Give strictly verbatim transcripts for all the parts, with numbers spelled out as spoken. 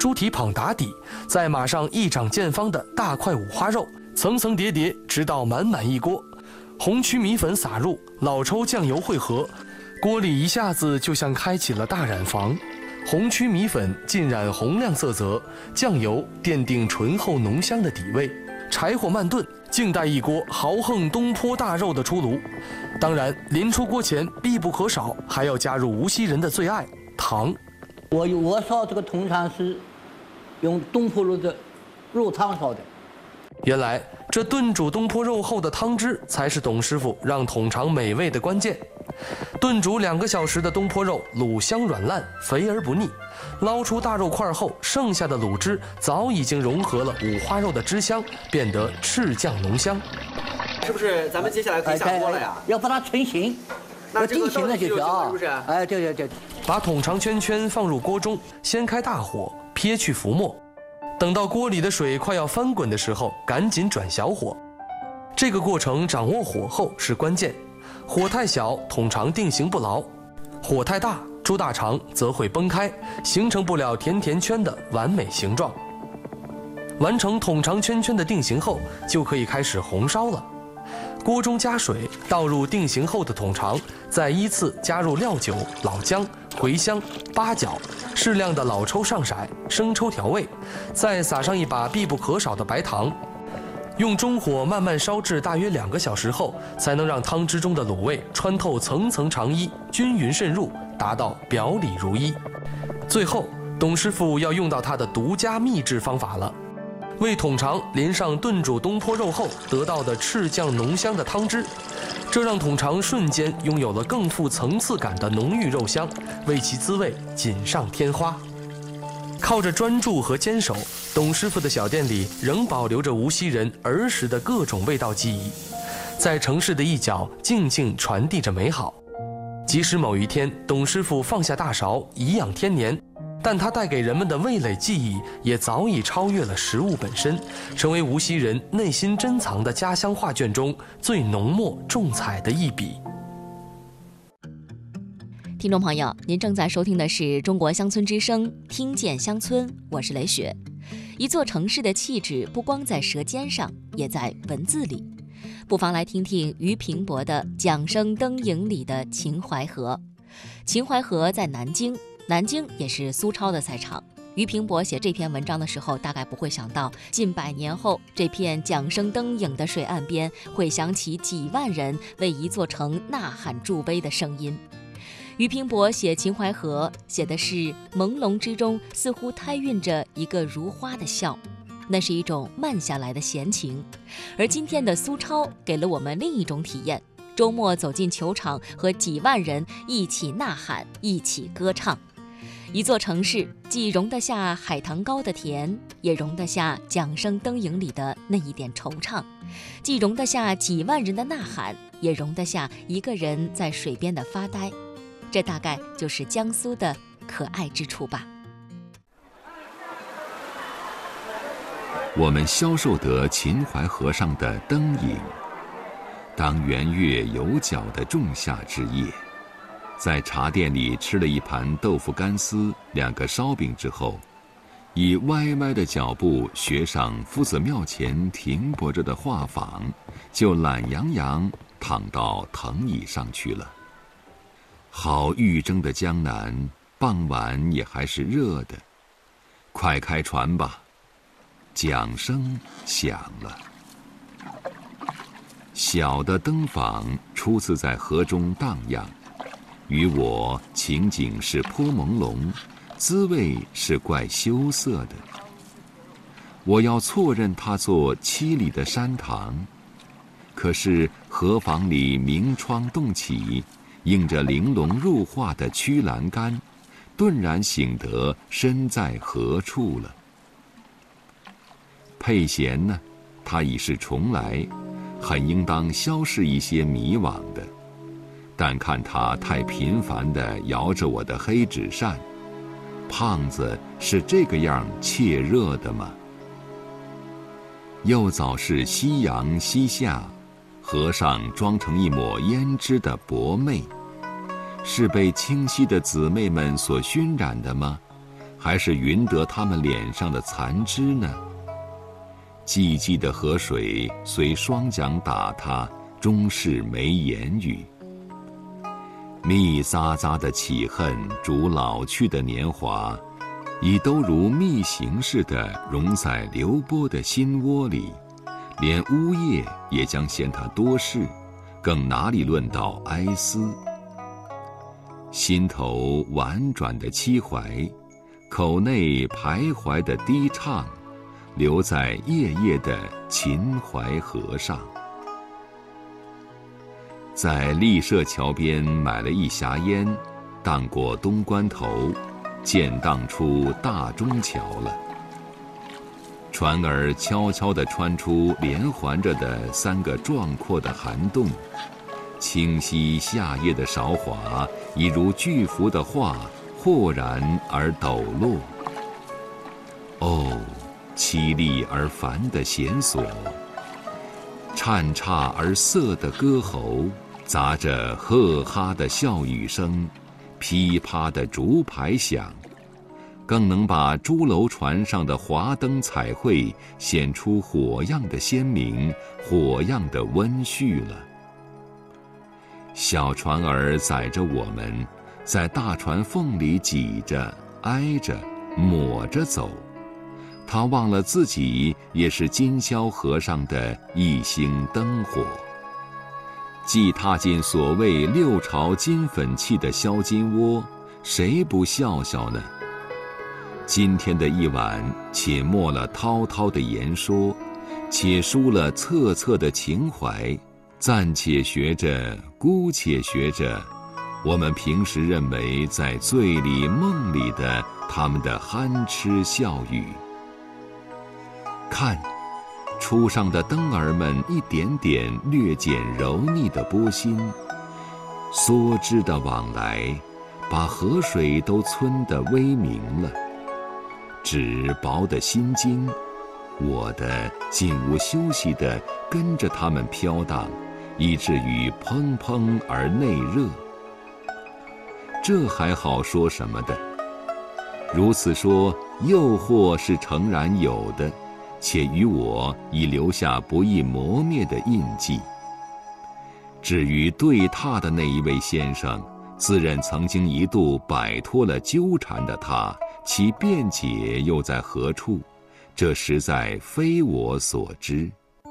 猪蹄膀打底，在马上一掌见方的大块五花肉，层层叠叠，直到满满一锅。红曲米粉撒入，老抽酱油汇合，锅里一下子就像开启了大染坊。红曲米粉浸染红亮色泽，酱油奠定醇厚浓香的底味。柴火慢炖，静待一锅豪横东坡大肉的出炉。当然，临出锅前必不可少，还要加入无锡人的最爱糖。 我我烧这个通常是用东坡肉的肉汤烧的。 原来这炖煮东坡肉后的汤汁才是董师傅让桶肠美味的关键。炖煮两个小时的东坡肉，卤香软烂，肥而不腻。捞出大肉块后，剩下的卤汁早已经融合了五花肉的汁香，变得赤酱浓香。 是不是？咱们接下来可以下锅了呀？ 要把它成型，要定型了就是啊。 是不是？ 哎，对对对。 把桶肠圈圈放入锅中，先开大火，撇去浮沫。等到锅里的水快要翻滚的时候，赶紧转小火。这个过程掌握火候是关键。火太小，桶肠定型不牢；火太大，猪大肠则会崩开，形成不了甜甜圈的完美形状。完成桶肠圈圈的定型后，就可以开始红烧了。锅中加水，倒入定型后的桶肠，再依次加入料酒、老姜、茴香、八角，适量的老抽上色，生抽调味，再撒上一把必不可少的白糖。用中火慢慢烧至大约两个小时后，才能让汤汁中的卤味穿透层层肠衣，均匀渗入，达到表里如一。最后，董师傅要用到他的独家秘制方法了。为桶肠淋上炖煮东坡肉后得到的赤酱浓香的汤汁，这让桶肠瞬间拥有了更富层次感的浓郁肉香，为其滋味锦上添花。靠着专注和坚守，董师傅的小店里仍保留着无锡人儿时的各种味道记忆，在城市的一角静静传递着美好。即使某一天董师傅放下大勺颐养天年，但他带给人们的味蕾记忆也早已超越了食物本身，成为无锡人内心珍藏的家乡画卷中最浓墨重彩的一笔。 听众朋友，您正在收听的是中国乡村之声，听见乡村，我是雷雪。一座城市的气质不光在舌尖上，也在文字里。不妨来听听俞平伯的《桨声灯影里的秦淮河》。秦淮河在南京，南京也是苏超的赛场。俞平伯写这篇文章的时候，大概不会想到，近百年后，这片桨声灯影的水岸边，会响起几万人为一座城呐喊助威的声音。俞平伯写秦淮河，写的是朦胧之中似乎胎孕着一个如花的笑，那是一种慢下来的闲情。而今天的苏超给了我们另一种体验，周末走进球场，和几万人一起呐喊，一起歌唱。一座城市既容得下海棠糕的甜，也容得下桨声灯影里的那一点惆怅，既容得下几万人的呐喊，也容得下一个人在水边的发呆。这大概就是江苏的可爱之处吧。 我们消受得秦淮河上的灯影。当圆月有角的仲夏之夜，在茶店里吃了一盘豆腐干丝、两个烧饼之后，以歪歪的脚步学上夫子庙前停泊着的画舫，就懒洋洋躺到藤椅上去了。好欲蒸的江南，傍晚也还是热的。快开船吧，桨声响了。小的灯舫初次在河中荡漾，与我情景是颇朦胧，滋味是怪羞涩的。我要错认它做七里的山塘，可是河舫里明窗洞起，映着玲珑入画的曲栏杆，顿然醒得身在何处了。佩弦呢，他已是重来，很应当消逝一些迷惘的，但看他太频繁地摇着我的黑纸扇，胖子是这个样怯热的吗？又早是夕阳西下，河上装成一抹胭脂的薄媚，是被清晰的姊妹们所熏染的吗？ 还是匀得他们脸上的残枝呢？寂寂的河水随双桨打他，终是没言语。密匝匝的起恨逐老去的年华，已都如密行似的融在流波的心窝里，连呜咽也将嫌他多事，更哪里论到哀思。心头婉转的凄怀，口内徘徊的低唱，留在夜夜的秦淮河上。在丽舍桥边买了一匣烟，荡过东关头，渐荡出大中桥了。船儿悄悄地穿出连环着的三个壮阔的涵洞，清晰夏夜的韶华，已如巨幅的画，豁然而抖落。哦，凄厉而繁的弦索，颤刹而涩的歌喉，杂着呵哈的笑语声，噼啪的竹排响，更能把朱楼船上的华灯彩绘显出火样的鲜明，火样的温煦了。小船儿载着我们，在大船缝里挤着、挨着、抹着走。他忘了自己也是今宵河上的一星灯火。既踏进所谓六朝金粉气的销金窝，谁不笑笑呢？今天的一晚，且默了滔滔的言说，且抒了恻恻的情怀，暂且学着，姑且学着，我们平时认为在醉里梦里的他们的憨痴笑语。看，初上的灯儿们一点点略减柔腻的波心，梭织的往来，把河水都皴得微明了。纸薄的心经，我的竟无休息地跟着它们飘荡，以至于砰砰而内热。这还好说什么的？如此说，诱惑是诚然有的，且于我已留下不易磨灭的印记。至于对榻的那一位先生，自认曾经一度摆脱了纠缠的他，其辩解又在何处？这实在非我所知。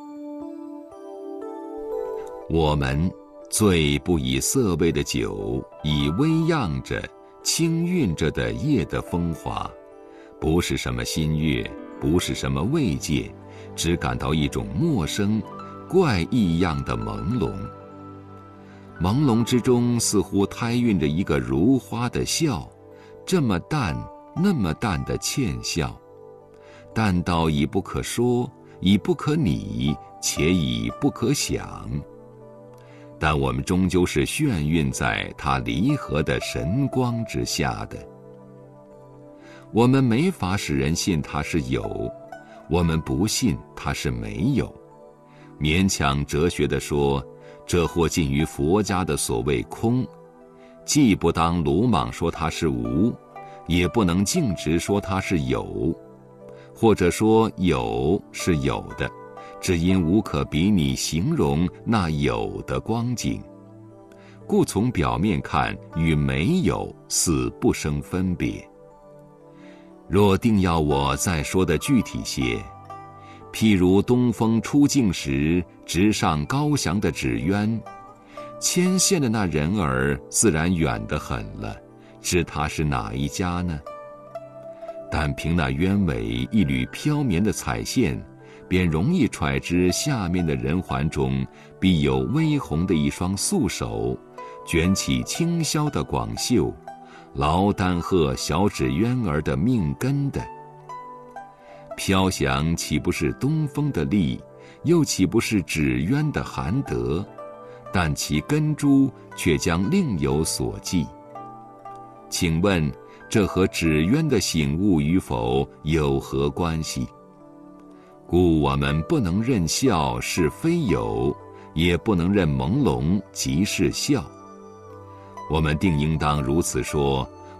我们醉不以色味的酒，以微漾着、轻韵着的夜的风华，不是什么新悦，不是什么慰藉，只感到一种陌生、怪异样的朦胧。朦胧之中似乎胎蕴着一个如花的笑，这么淡，那么淡的倩笑，淡到已不可说，已不可拟，且已不可想。但我们终究是眩晕在它离合的神光之下的。我们没法使人信它是有，我们不信它是没有。勉强哲学地说，这或近于佛家的所谓空，既不当鲁莽说它是无，也不能径直说它是有，或者说有是有的，只因无可比拟形容那有的光景，故从表面看与没有似不生分别。若定要我再说的具体些，譬如东风初静时直上高翔的纸鸢，牵线的那人儿自然远得很了，知他是哪一家呢？但凭那鸢尾一缕飘绵的彩线，便容易揣知下面的人环中必有微红的一双素手，卷起轻绡的广袖，劳丹鹤小纸鸢儿的命根的。飘翔岂不是东风的力，又岂不是纸鸢的含德？但其根株却将另有所寄。请问这和纸鸢的醒悟与否有何关系？故我们不能认笑是非有，也不能认朦胧即是笑。我们定应当如此说：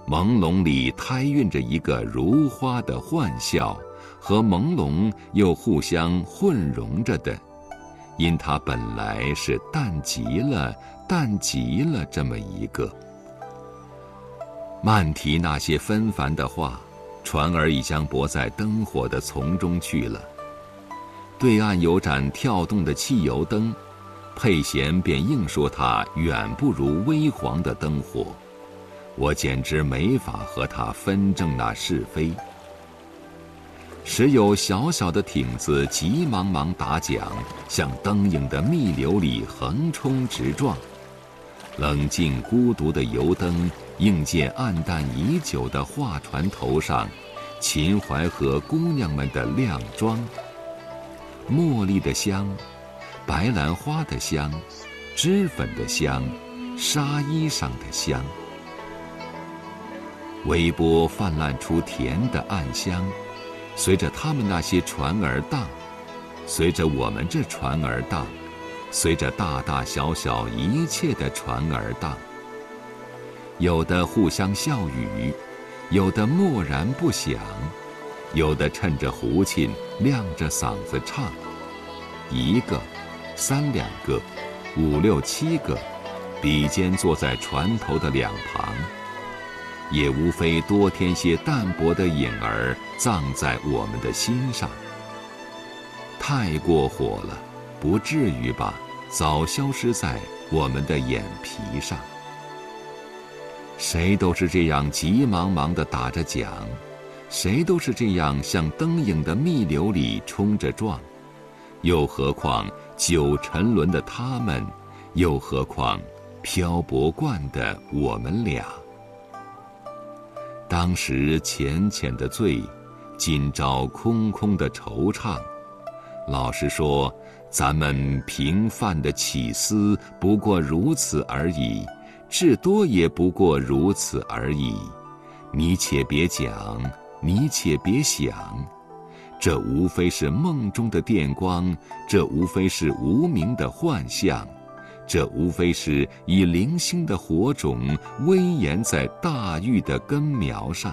朦胧里胎孕着一个如花的幻笑，和朦胧又互相混融着的，因它本来是淡极了、淡极了这么一个。漫提那些纷繁的话，船儿已将泊在灯火的丛中去了。对岸有盏跳动的汽油灯，佩贤便硬说它远不如微黄的灯火，我简直没法和他分正那是非。时有小小的艇子急忙忙打桨，向灯影的密流里横冲直撞。冷静孤独的油灯映见暗淡已久的画船头上秦淮河姑娘们的靓妆，茉莉的香，白兰花的香，脂粉的香，纱衣裳的香。微波泛滥出甜的暗香，随着他们那些船儿荡，随着我们这船儿荡，随着大大小小一切的船儿荡。有的互相笑语，有的默然不响，有的趁着胡琴亮着嗓子唱。一个、三两个、五六七个，比肩坐在船头的两旁，也无非多添些淡薄的影儿，葬在我们的心上。太过火了，不至于吧？早消失在我们的眼皮上。谁都是这样急忙忙地打着桨，谁都是这样向灯影的密流里冲着撞，又何况久沉沦的他们，又何况漂泊惯的我们俩。当时浅浅的醉，今朝空空的惆怅。老实说，咱们平凡的起思不过如此而已，至多也不过如此而已。你且别讲，你且别想，这无非是梦中的电光，这无非是无名的幻象，这无非是以零星的火种微延在大玉的根苗上。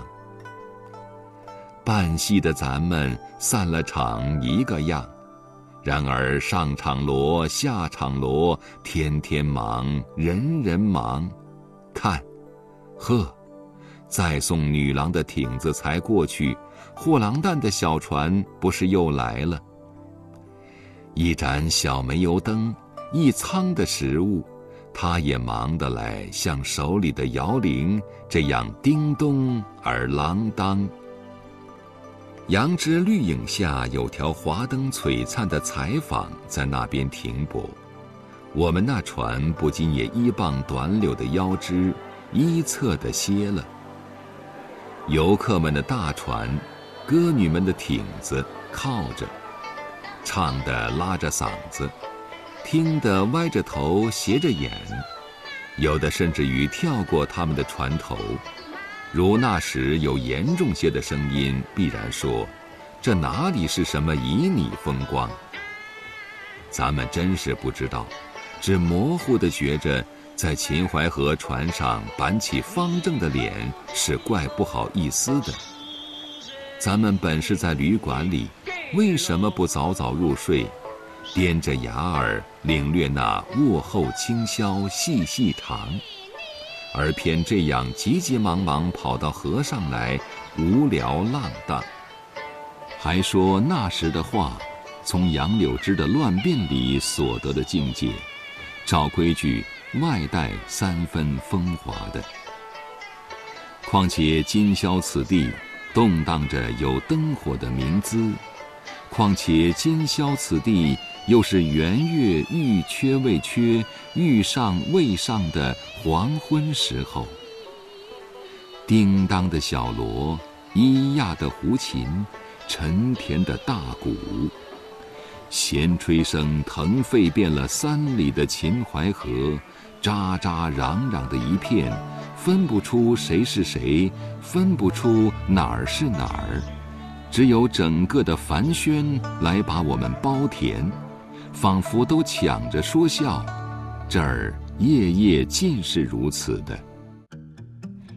半戏的咱们散了场一个样，然而上场锣下场锣，天天忙，人人忙。看，呵，再送女郎的艇子才过去，货郎担的小船不是又来了？一盏小煤油灯，一仓的食物，他也忙得来，像手里的摇铃，这样叮咚而啷当。杨枝绿影下有条华灯璀璨的彩舫在那边停泊，我们那船不禁也依傍短柳的腰枝，依侧地歇了。游客们的大船，歌女们的艇子靠着，唱得拉着嗓子，听得歪着头斜着眼，有的甚至于跳过他们的船头。如那时有严重些的声音，必然说，这哪里是什么旖旎风光？咱们真是不知道，只模糊地觉着在秦淮河船上板起方正的脸是怪不好意思的。咱们本是在旅馆里，为什么不早早入睡，踮着牙儿领略那卧后清宵细细长，而偏这样急急忙忙跑到河上来，无聊浪荡，还说那时的话，从杨柳枝的乱鬓里所得的境界，照规矩外带三分风华的。况且今宵此地动荡着有灯火的明姿，况且今宵此地又是圆月欲缺未缺，欲上未上的黄昏时候。叮当的小锣，咿呀的胡琴，沉甜的大鼓，弦吹声腾沸遍了三里的秦淮河，喳喳嚷嚷的一片，分不出谁是谁，分不出哪儿是哪儿，只有整个的繁喧来把我们包填，仿佛都抢着说笑。这儿夜夜尽是如此的。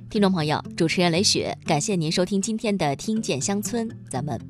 听众朋友，主持人雷雪，感谢您收听今天的《听见乡村》，咱们